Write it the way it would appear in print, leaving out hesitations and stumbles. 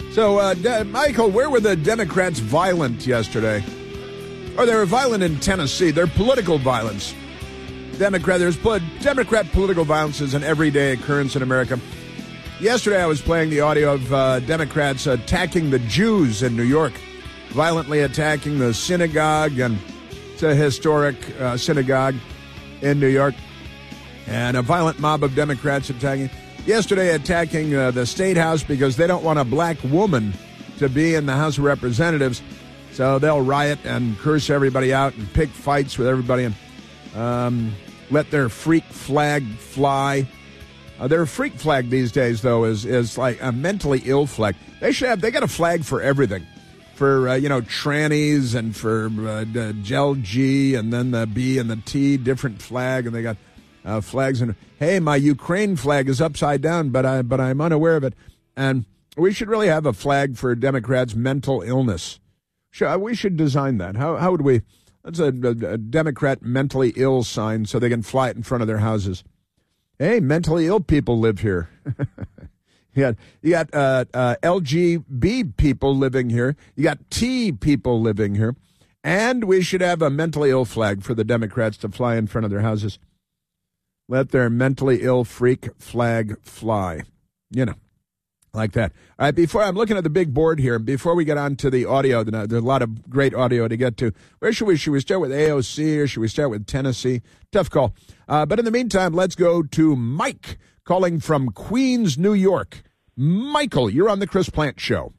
So, Michael, where were the Democrats violent yesterday? Or they were violent in Tennessee. They're political violence. Democrat political violence is an everyday occurrence in America. Yesterday I was playing the audio of Democrats attacking the Jews in New York, violently attacking the synagogue, and it's a historic synagogue in New York, and a violent mob of Democrats attacking the State House because they don't want a black woman to be in the House of Representatives, so they'll riot and curse everybody out and pick fights with everybody and let their freak flag fly. Their freak flag these days, though, is like a mentally ill flag. They got a flag for everything. For, trannies and for Gel G and then the B and the T, different flag. And they got flags. And, hey, my Ukraine flag is upside down, but I'm unaware of it. And we should really have a flag for Democrats' mental illness. We should design that. How would we? That's a Democrat mentally ill sign so they can fly it in front of their houses. Hey, mentally ill people live here. You got LGB people living here. You got T people living here. And we should have a mentally ill flag for the Democrats to fly in front of their houses. Let their mentally ill freak flag fly. Like that. All right, before I'm looking at the big board here, before we get on to the audio, there's a lot of great audio to get to. Where should we start with AOC or should we start with Tennessee? Tough call. But in the meantime, let's go to Mike calling from Queens, New York. Michael, you're on the Chris Plante Show.